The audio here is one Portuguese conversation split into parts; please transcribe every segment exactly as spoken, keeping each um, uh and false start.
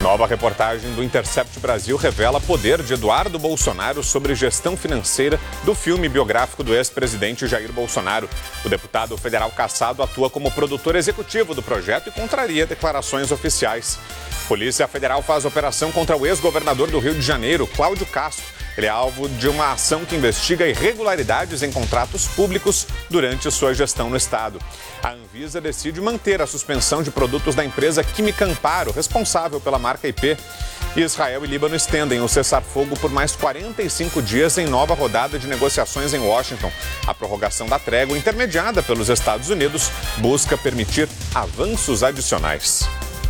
Nova reportagem do Intercept Brasil revela poder de Eduardo Bolsonaro sobre gestão financeira do filme biográfico do ex-presidente Jair Bolsonaro. O deputado federal cassado atua como produtor executivo do projeto e contraria declarações oficiais. Polícia Federal faz operação contra o ex-governador do Rio de Janeiro, Cláudio Castro. Ele é alvo de uma ação que investiga irregularidades em contratos públicos durante sua gestão no estado. A Anvisa decide manter a suspensão de produtos da empresa Química Amparo, responsável pela marca I P. Israel e Líbano estendem o cessar-fogo por mais quarenta e cinco dias em nova rodada de negociações em Washington. A prorrogação da trégua, intermediada pelos Estados Unidos, busca permitir avanços adicionais.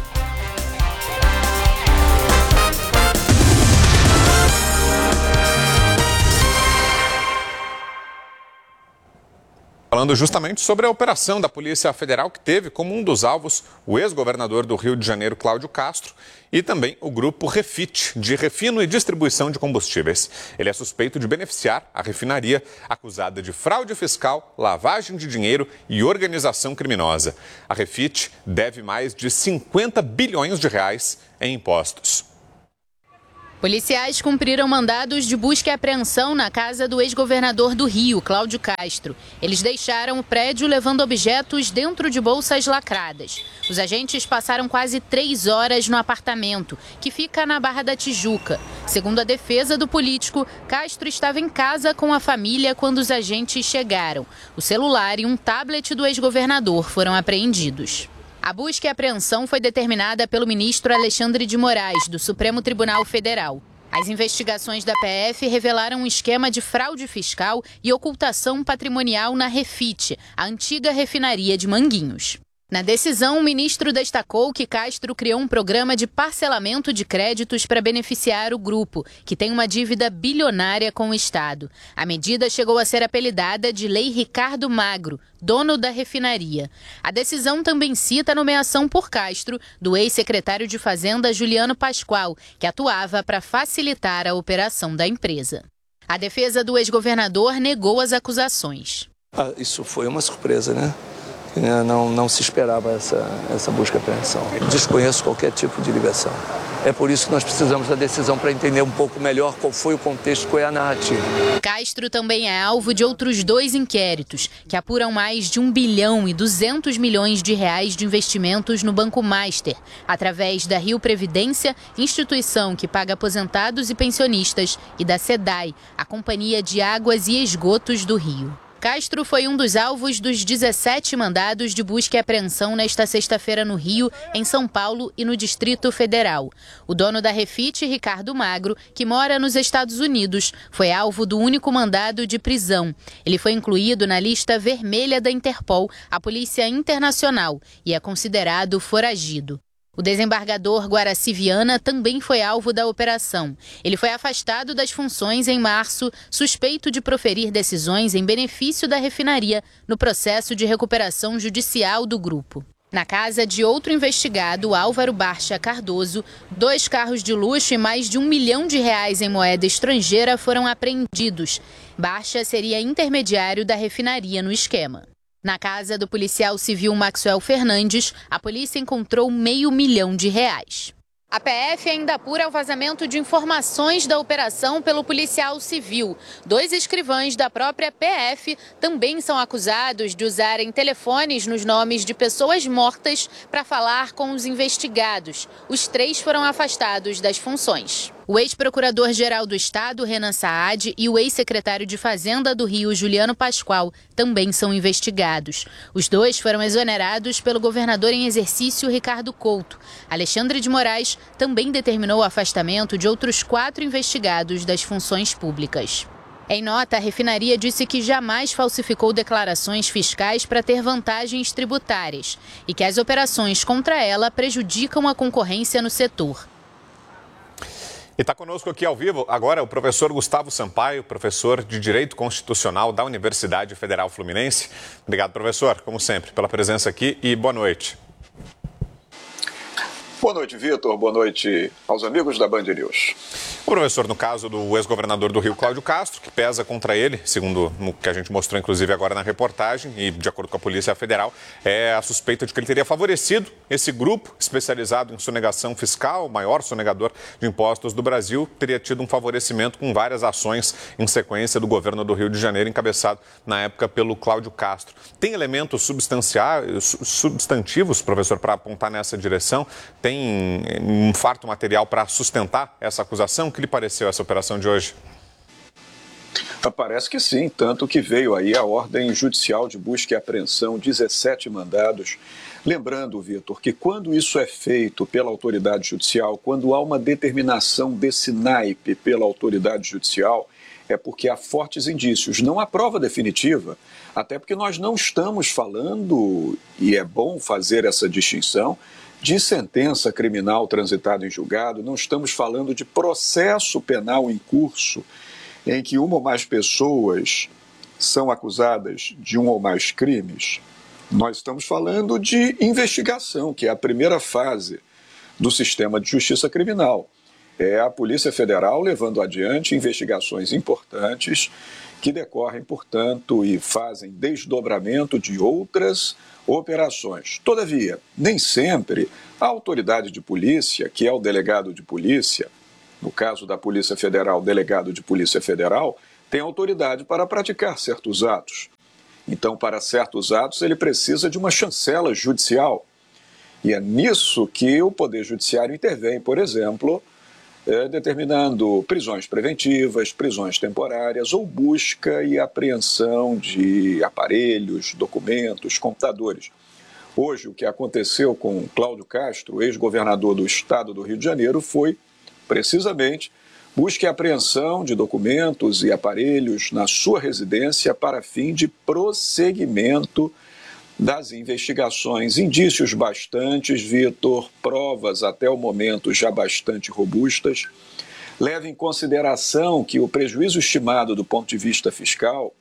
Falando justamente sobre a operação da Polícia Federal, que teve como um dos alvos o ex-governador do Rio de Janeiro, Cláudio Castro, e também o grupo Refit, de refino e distribuição de combustíveis. Ele é suspeito de beneficiar a refinaria, acusada de fraude fiscal, lavagem de dinheiro e organização criminosa. A Refit deve mais de cinquenta bilhões de reais em impostos. Policiais cumpriram mandados de busca e apreensão na casa do ex-governador do Rio, Cláudio Castro. Eles deixaram o prédio levando objetos dentro de bolsas lacradas. Os agentes passaram quase três horas no apartamento, que fica na Barra da Tijuca. Segundo a defesa do político, Castro estava em casa com a família quando os agentes chegaram. O celular e um tablet do ex-governador foram apreendidos. A busca e apreensão foi determinada pelo ministro Alexandre de Moraes, do Supremo Tribunal Federal. As investigações da P F revelaram um esquema de fraude fiscal e ocultação patrimonial na Refit, a antiga refinaria de Manguinhos. Na decisão, o ministro destacou que Castro criou um programa de parcelamento de créditos para beneficiar o grupo, que tem uma dívida bilionária com o Estado. A medida chegou a ser apelidada de Lei Ricardo Magro, dono da refinaria. A decisão também cita a nomeação por Castro do ex-secretário de Fazenda Juliano Pascoal, que atuava para facilitar a operação da empresa. A defesa do ex-governador negou as acusações. Ah, isso foi uma surpresa, né? Não, não se esperava essa, essa busca e apreensão. Desconheço qualquer tipo de ligação. É por isso que nós precisamos da decisão para entender um pouco melhor qual foi o contexto, qual é a narrativa. Castro também é alvo de outros dois inquéritos, que apuram mais de um bilhão e duzentos milhões de reais de investimentos no Banco Master, através da Rio Previdência, instituição que paga aposentados e pensionistas, e da SEDAI, a Companhia de Águas e Esgotos do Rio. Castro foi um dos alvos dos dezessete mandados de busca e apreensão nesta sexta-feira no Rio, em São Paulo e no Distrito Federal. O dono da Refit, Ricardo Magro, que mora nos Estados Unidos, foi alvo do único mandado de prisão. Ele foi incluído na lista vermelha da Interpol, a Polícia Internacional, e é considerado foragido. O desembargador Guaraci Viana também foi alvo da operação. Ele foi afastado das funções em março, suspeito de proferir decisões em benefício da refinaria no processo de recuperação judicial do grupo. Na casa de outro investigado, Álvaro Barcha Cardoso, dois carros de luxo e mais de um milhão de reais em moeda estrangeira foram apreendidos. Barcha seria intermediário da refinaria no esquema. Na casa do policial civil Maxwell Fernandes, a polícia encontrou meio milhão de reais. A P F ainda apura o vazamento de informações da operação pelo policial civil. Dois escrivães da própria P F também são acusados de usarem telefones nos nomes de pessoas mortas para falar com os investigados. Os três foram afastados das funções. O ex-procurador-geral do Estado, Renan Saad, e o ex-secretário de Fazenda do Rio, Juliano Pascoal, também são investigados. Os dois foram exonerados pelo governador em exercício, Ricardo Couto. Alexandre de Moraes também determinou o afastamento de outros quatro investigados das funções públicas. Em nota, a refinaria disse que jamais falsificou declarações fiscais para ter vantagens tributárias e que as operações contra ela prejudicam a concorrência no setor. E está conosco aqui ao vivo agora o professor Gustavo Sampaio, professor de Direito Constitucional da Universidade Federal Fluminense. Obrigado, professor, como sempre, pela presença aqui e boa noite. Boa noite, Vitor. Boa noite aos amigos da Band News. O professor, no caso do ex-governador do Rio, Cláudio Castro, que pesa contra ele, segundo o que a gente mostrou inclusive agora na reportagem, e de acordo com a Polícia Federal, é a suspeita de que ele teria favorecido esse grupo especializado em sonegação fiscal, o maior sonegador de impostos do Brasil, teria tido um favorecimento com várias ações em sequência do governo do Rio de Janeiro, encabeçado na época pelo Cláudio Castro. Tem elementos substantivos, professor, para apontar nessa direção? Tem um farto material para sustentar essa acusação? O que lhe pareceu essa operação de hoje? Parece que sim, tanto que veio aí a ordem judicial de busca e apreensão, dezessete mandados. Lembrando, Vitor, que quando isso é feito pela autoridade judicial, quando há uma determinação desse naipe pela autoridade judicial, é porque há fortes indícios. Não há prova definitiva, até porque nós não estamos falando, e é bom fazer essa distinção, de sentença criminal transitada em julgado, não estamos falando de processo penal em curso, em que uma ou mais pessoas são acusadas de um ou mais crimes. Nós estamos falando de investigação, que é a primeira fase do sistema de justiça criminal. É a Polícia Federal levando adiante investigações importantes que decorrem, portanto, e fazem desdobramento de outras operações. Todavia, nem sempre a autoridade de polícia, que é o delegado de polícia, no caso da Polícia Federal, o delegado de Polícia Federal, tem autoridade para praticar certos atos. Então, para certos atos, ele precisa de uma chancela judicial. E é nisso que o Poder Judiciário intervém, por exemplo, é, determinando prisões preventivas, prisões temporárias ou busca e apreensão de aparelhos, documentos, computadores. Hoje, o que aconteceu com Cláudio Castro, ex-governador do estado do Rio de Janeiro, foi precisamente busca e apreensão de documentos e aparelhos na sua residência para fim de prosseguimento das investigações. Indícios bastantes, Vitor, provas até o momento já bastante robustas. Leva em consideração que o prejuízo estimado do ponto de vista fiscal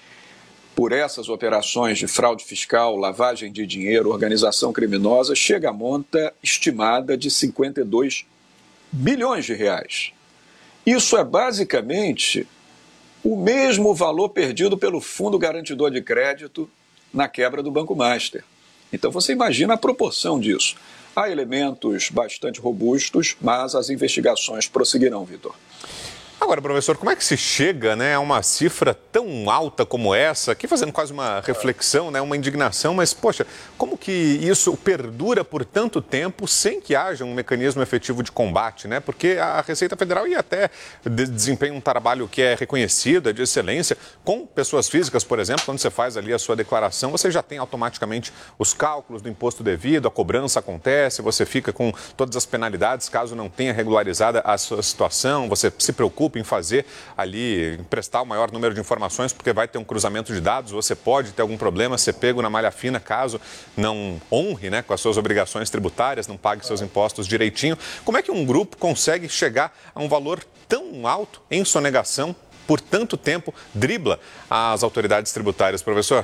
por essas operações de fraude fiscal, lavagem de dinheiro, organização criminosa, chega a monta estimada de cinquenta e dois bilhões de reais. Isso é basicamente o mesmo valor perdido pelo Fundo Garantidor de Crédito na quebra do Banco Master. Então você imagina a proporção disso. Há elementos bastante robustos, mas as investigações prosseguirão, Vitor. Agora, professor, como é que se chega, né, a uma cifra tão alta como essa, aqui fazendo quase uma reflexão, né, uma indignação, mas, poxa, como que isso perdura por tanto tempo sem que haja um mecanismo efetivo de combate, né? Porque a Receita Federal ia até desempenha um trabalho que é reconhecido, é de excelência, com pessoas físicas, por exemplo, quando você faz ali a sua declaração, você já tem automaticamente os cálculos do imposto devido, a cobrança acontece, você fica com todas as penalidades caso não tenha regularizada a sua situação, você se preocupa em fazer ali, em prestar o maior número de informações, porque vai ter um cruzamento de dados, você pode ter algum problema, ser pego na malha fina, caso não honre, né, com as suas obrigações tributárias, não pague seus impostos direitinho. Como é que um grupo consegue chegar a um valor tão alto em sonegação, por tanto tempo, dribla as autoridades tributárias, professor?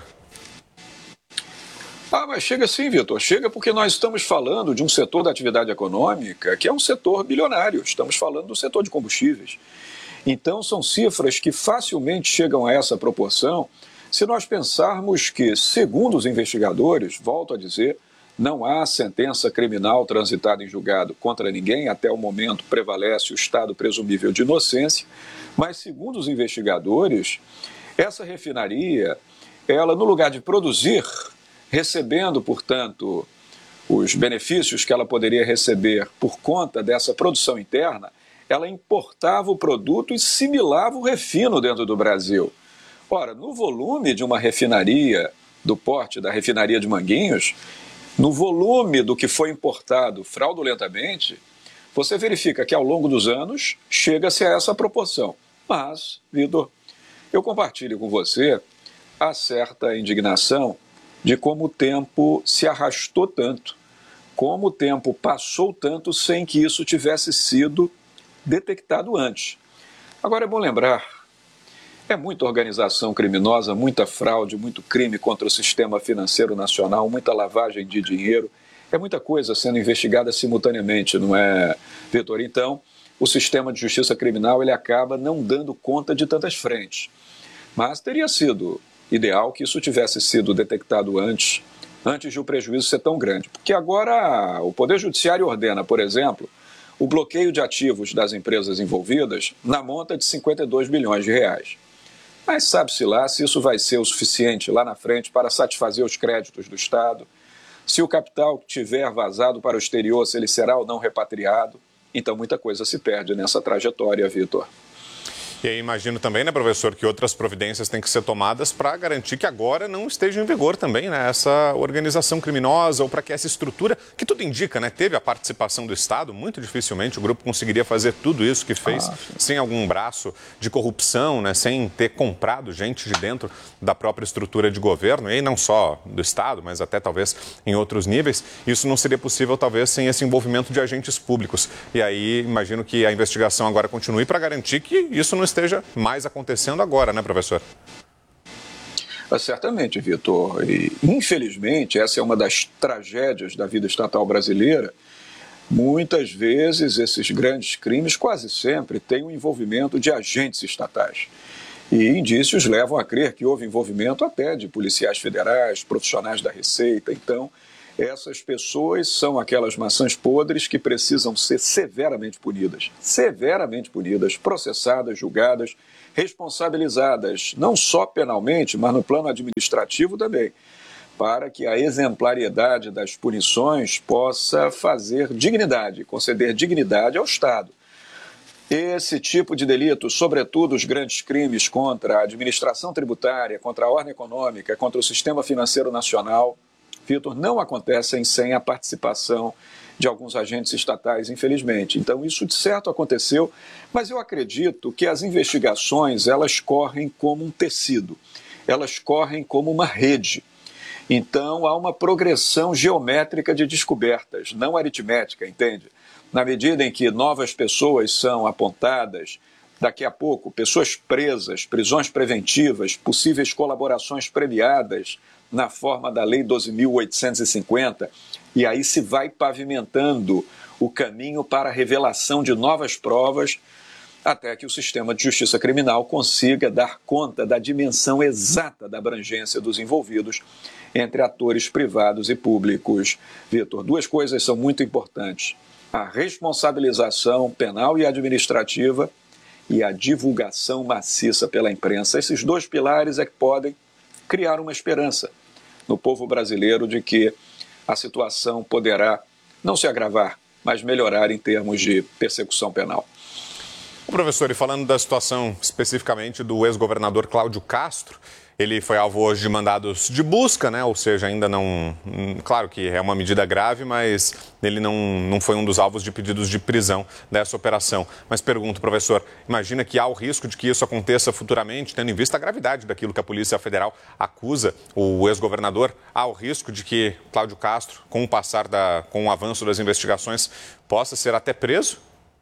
Ah, mas chega sim, Vitor. Chega porque nós estamos falando de um setor da atividade econômica que é um setor bilionário. Estamos falando do setor de combustíveis. Então, são cifras que facilmente chegam a essa proporção se nós pensarmos que, segundo os investigadores, volto a dizer, não há sentença criminal transitada em julgado contra ninguém. Até o momento prevalece o estado presumível de inocência. Mas, segundo os investigadores, essa refinaria, ela, no lugar de produzir, recebendo, portanto, os benefícios que ela poderia receber por conta dessa produção interna, ela importava o produto e similava o refino dentro do Brasil. Ora, no volume de uma refinaria, do porte da refinaria de Manguinhos, no volume do que foi importado fraudulentamente, você verifica que ao longo dos anos chega-se a essa proporção. Mas, Vitor, eu compartilho com você a certa indignação de como o tempo se arrastou tanto, como o tempo passou tanto sem que isso tivesse sido detectado antes. Agora é bom lembrar, é muita organização criminosa, muita fraude, muito crime contra o sistema financeiro nacional, muita lavagem de dinheiro, é muita coisa sendo investigada simultaneamente, não é, Vitor? Então, o sistema de justiça criminal ele acaba não dando conta de tantas frentes. Mas teria sido ideal que isso tivesse sido detectado antes, antes de o prejuízo ser tão grande. Porque agora o Poder Judiciário ordena, por exemplo, o bloqueio de ativos das empresas envolvidas na monta de cinquenta e dois bilhões de reais. Mas sabe-se lá se isso vai ser o suficiente lá na frente para satisfazer os créditos do Estado, se o capital que tiver vazado para o exterior, se ele será ou não repatriado. Então muita coisa se perde nessa trajetória, Vitor. E aí imagino também, né, professor, que outras providências têm que ser tomadas para garantir que agora não esteja em vigor também, né, essa organização criminosa ou para que essa estrutura, que tudo indica, né, teve a participação do Estado, muito dificilmente o grupo conseguiria fazer tudo isso que fez ah, sem algum braço de corrupção, né, sem ter comprado gente de dentro da própria estrutura de governo, e aí não só do Estado, mas até talvez em outros níveis. Isso não seria possível talvez sem esse envolvimento de agentes públicos. E aí imagino que a investigação agora continue para garantir que isso não esteja mais acontecendo agora, né, professor? Certamente, Vitor. E, infelizmente, essa é uma das tragédias da vida estatal brasileira. Muitas vezes, esses grandes crimes, quase sempre, têm o envolvimento de agentes estatais. E indícios levam a crer que houve envolvimento até de policiais federais, profissionais da Receita. Então, essas pessoas são aquelas maçãs podres que precisam ser severamente punidas. Severamente punidas, processadas, julgadas, responsabilizadas, não só penalmente, mas no plano administrativo também, para que a exemplariedade das punições possa fazer dignidade, conceder dignidade ao Estado. Esse tipo de delito, sobretudo os grandes crimes contra a administração tributária, contra a ordem econômica, contra o sistema financeiro nacional, Vitor, não acontecem sem a participação de alguns agentes estatais, infelizmente. Então, isso de certo aconteceu, mas eu acredito que as investigações, elas correm como um tecido, elas correm como uma rede. Então, há uma progressão geométrica de descobertas, não aritmética, entende? Na medida em que novas pessoas são apontadas, daqui a pouco, pessoas presas, prisões preventivas, possíveis colaborações premiadas, na forma da Lei doze mil oitocentos e cinquenta, e aí se vai pavimentando o caminho para a revelação de novas provas, até que o sistema de justiça criminal consiga dar conta da dimensão exata da abrangência dos envolvidos entre atores privados e públicos. Vitor, duas coisas são muito importantes: a responsabilização penal e administrativa e a divulgação maciça pela imprensa. Esses dois pilares é que podem criar uma esperança no povo brasileiro de que a situação poderá não se agravar, mas melhorar em termos de persecução penal. O professor, e falando da situação especificamente do ex-governador Cláudio Castro, ele foi alvo hoje de mandados de busca, né? Ou seja, ainda não... Claro que é uma medida grave, mas ele não, não foi um dos alvos de pedidos de prisão dessa operação. Mas pergunto, professor, imagina que há o risco de que isso aconteça futuramente, tendo em vista a gravidade daquilo que a Polícia Federal acusa o ex-governador? Há o risco de que Cláudio Castro, com o passar da... com o avanço das investigações, possa ser até preso?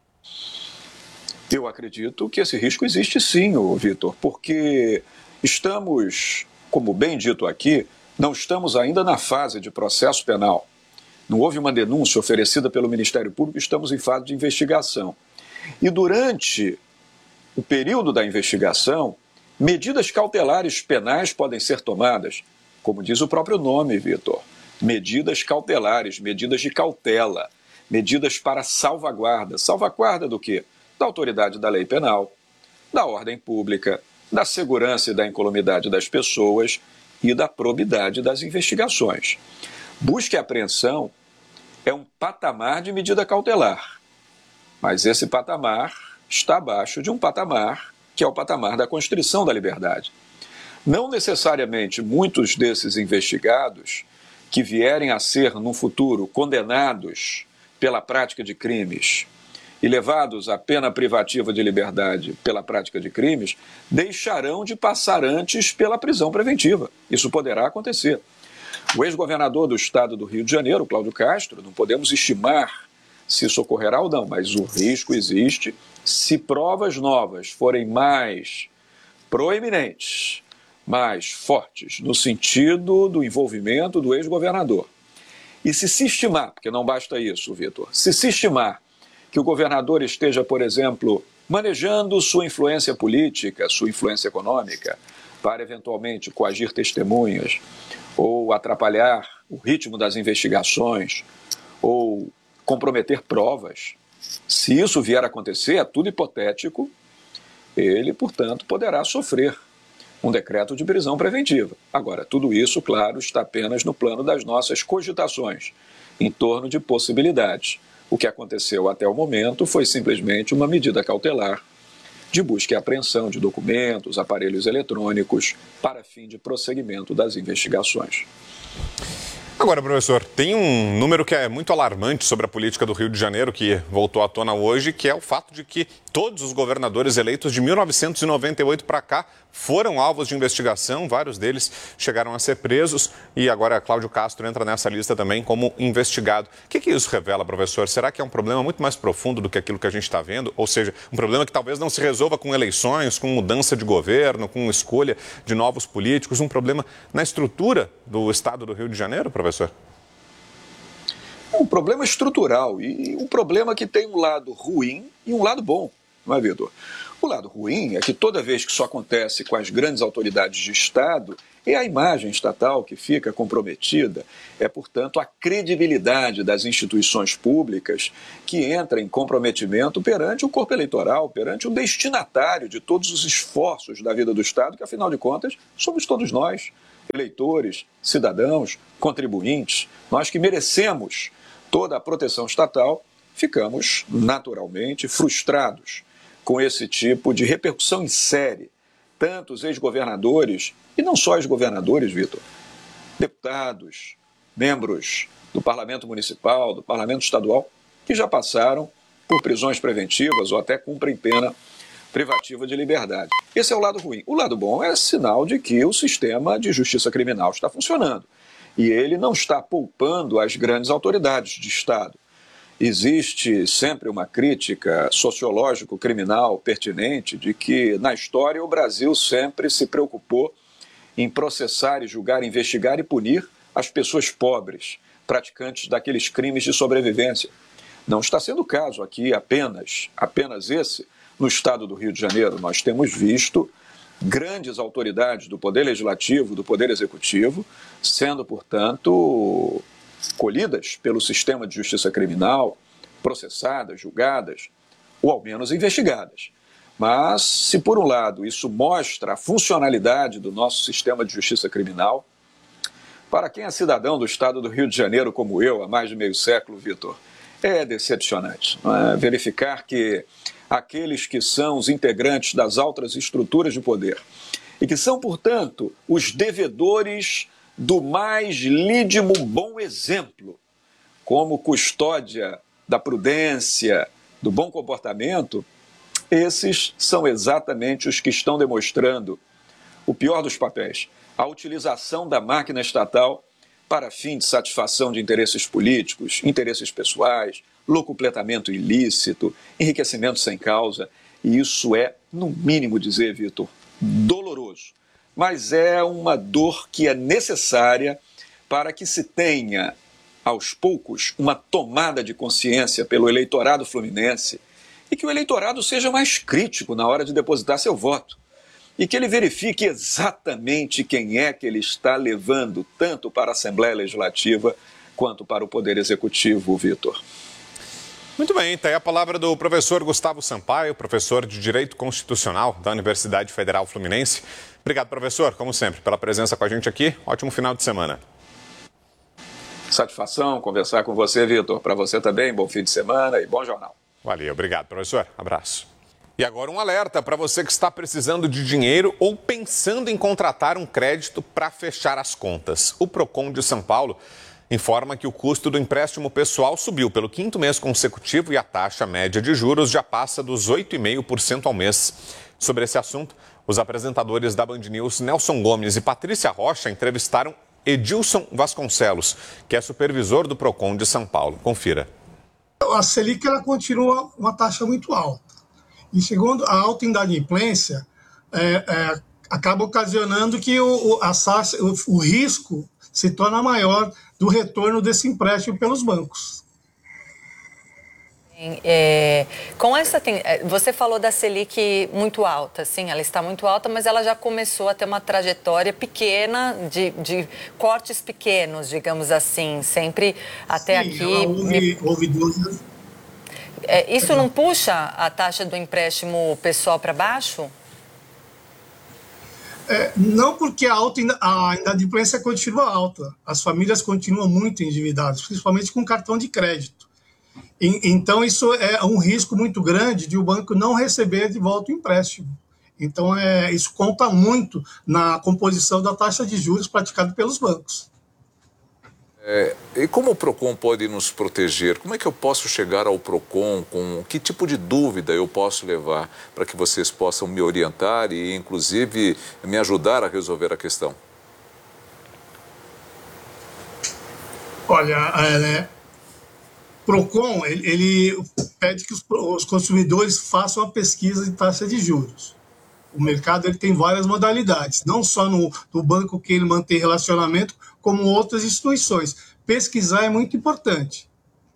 Eu acredito que esse risco existe sim, Vitor, porque estamos, como bem dito aqui, não estamos ainda na fase de processo penal. Não houve uma denúncia oferecida pelo Ministério Público, estamos em fase de investigação. E durante o período da investigação, medidas cautelares penais podem ser tomadas, como diz o próprio nome, Vitor. Medidas cautelares, medidas de cautela, medidas para salvaguarda. Salvaguarda do quê? Da autoridade da lei penal, da ordem pública, da segurança e da incolumidade das pessoas e da probidade das investigações. Busca e apreensão é um patamar de medida cautelar, mas esse patamar está abaixo de um patamar que é o patamar da constrição da liberdade. Não necessariamente muitos desses investigados que vierem a ser, no futuro, condenados pela prática de crimes e levados à pena privativa de liberdade pela prática de crimes, deixarão de passar antes pela prisão preventiva. Isso poderá acontecer. O ex-governador do estado do Rio de Janeiro, Cláudio Castro, não podemos estimar se isso ocorrerá ou não, mas o risco existe se provas novas forem mais proeminentes, mais fortes, no sentido do envolvimento do ex-governador. E se se estimar, porque não basta isso, Vitor, se se estimar que o governador esteja, por exemplo, manejando sua influência política, sua influência econômica, para eventualmente coagir testemunhas ou atrapalhar o ritmo das investigações ou comprometer provas. Se isso vier a acontecer, é tudo hipotético, ele, portanto, poderá sofrer um decreto de prisão preventiva. Agora, tudo isso, claro, está apenas no plano das nossas cogitações, em torno de possibilidades. O que aconteceu até o momento foi simplesmente uma medida cautelar de busca e apreensão de documentos, aparelhos eletrônicos, para fim de prosseguimento das investigações. Agora, professor, tem um número que é muito alarmante sobre a política do Rio de Janeiro, que voltou à tona hoje, que é o fato de que todos os governadores eleitos de mil novecentos e noventa e oito para cá foram alvos de investigação, vários deles chegaram a ser presos e agora Cláudio Castro entra nessa lista também como investigado. O que que isso revela, professor? Será que é um problema muito mais profundo do que aquilo que a gente está vendo? Ou seja, um problema que talvez não se resolva com eleições, com mudança de governo, com escolha de novos políticos, um problema na estrutura do estado do Rio de Janeiro, professor? Um problema estrutural e um problema que tem um lado ruim e um lado bom, não é, Vitor? O lado ruim é que toda vez que isso acontece com as grandes autoridades de Estado, é a imagem estatal que fica comprometida, é, portanto, a credibilidade das instituições públicas que entra em comprometimento perante o corpo eleitoral, perante o destinatário de todos os esforços da vida do Estado, que, afinal de contas, somos todos nós, eleitores, cidadãos, contribuintes, nós que merecemos toda a proteção estatal, ficamos naturalmente frustrados com esse tipo de repercussão em série. Tantos ex-governadores, e não só ex-governadores, Vitor, deputados, membros do Parlamento Municipal, do Parlamento Estadual, que já passaram por prisões preventivas ou até cumprem pena privativa de liberdade. Esse é o lado ruim. O lado bom é sinal de que o sistema de justiça criminal está funcionando. E ele não está poupando as grandes autoridades de Estado. Existe sempre uma crítica sociológico-criminal pertinente de que, na história, o Brasil sempre se preocupou em processar e julgar, investigar e punir as pessoas pobres, praticantes daqueles crimes de sobrevivência. Não está sendo o caso aqui apenas, apenas esse. No estado do Rio de Janeiro, nós temos visto grandes autoridades do Poder Legislativo, do Poder Executivo, sendo, portanto, colhidas pelo sistema de justiça criminal, processadas, julgadas, ou ao menos investigadas. Mas, se por um lado isso mostra a funcionalidade do nosso sistema de justiça criminal, para quem é cidadão do estado do Rio de Janeiro, como eu, há mais de meio século, Vitor, é decepcionante, não é? Verificar que aqueles que são os integrantes das altas estruturas de poder e que são, portanto, os devedores do mais lídimo bom exemplo, como custódia da prudência, do bom comportamento, esses são exatamente os que estão demonstrando o pior dos papéis, a utilização da máquina estatal para fim de satisfação de interesses políticos, interesses pessoais, locupletamento ilícito, enriquecimento sem causa. E isso é, no mínimo dizer, Vitor, doloroso. Mas é uma dor que é necessária para que se tenha, aos poucos, uma tomada de consciência pelo eleitorado fluminense e que o eleitorado seja mais crítico na hora de depositar seu voto e que ele verifique exatamente quem é que ele está levando tanto para a Assembleia Legislativa quanto para o Poder Executivo, Vitor. Muito bem, está aí a palavra do professor Gustavo Sampaio, professor de Direito Constitucional da Universidade Federal Fluminense. Obrigado, professor, como sempre, pela presença com a gente aqui. Ótimo final de semana. Satisfação conversar com você, Vitor. Para você também, bom fim de semana e bom jornal. Valeu, obrigado, professor. Abraço. E agora um alerta para você que está precisando de dinheiro ou pensando em contratar um crédito para fechar as contas. O Procon de São Paulo informa que o custo do empréstimo pessoal subiu pelo quinto mês consecutivo e a taxa média de juros já passa dos oito vírgula cinco por cento ao mês. Sobre esse assunto, os apresentadores da Band News, Nelson Gomes e Patrícia Rocha, entrevistaram Edilson Vasconcelos, que é supervisor do Procon de São Paulo. Confira. A Selic ela continua uma taxa muito alta. E segundo a alta inadimplência, é, é, acaba ocasionando que o, a taxa, o, o risco se torna maior do retorno desse empréstimo pelos bancos. É, com essa, você falou da Selic muito alta, sim, ela está muito alta, mas ela já começou a ter uma trajetória pequena, de, de cortes pequenos, digamos assim, sempre até sim, aqui. Houve, me... houve duas... é, isso não puxa a taxa do empréstimo pessoal para baixo? É, não, porque a, alta, a inadimplência continua alta, as famílias continuam muito endividadas, principalmente com cartão de crédito. Então, isso é um risco muito grande de o banco não receber de volta o empréstimo. Então, é, isso conta muito na composição da taxa de juros praticada pelos bancos. É, e como o PROCON pode nos proteger? Como é que eu posso chegar ao PROCON? Com que tipo de dúvida eu posso levar para que vocês possam me orientar e, inclusive, me ajudar a resolver a questão? Olha, é... PROCON, ele, ele pede que os, os consumidores façam a pesquisa de taxa de juros. O mercado ele tem várias modalidades, não só no, no banco que ele mantém relacionamento, como outras instituições. Pesquisar é muito importante.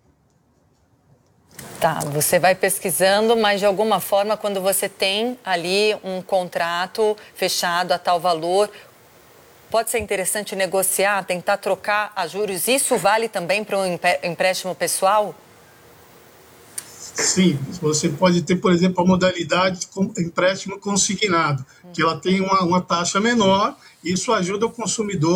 Tá, você vai pesquisando, mas de alguma forma, quando você tem ali um contrato fechado a tal valor, pode ser interessante negociar, tentar trocar a juros. Isso vale também para um empréstimo pessoal? Sim, você pode ter, por exemplo, a modalidade de empréstimo consignado, que ela tem uma, uma taxa menor, e isso ajuda o consumidor